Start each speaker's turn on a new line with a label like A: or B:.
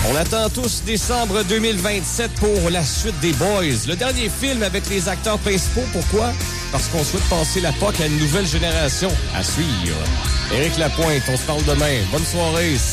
A: On attend tous décembre 2027 pour la suite des Boys. Le dernier film avec les acteurs principaux. Pourquoi? Parce qu'on souhaite passer la POC à une nouvelle génération. À suivre. Éric Lapointe, on se parle demain. Bonne soirée.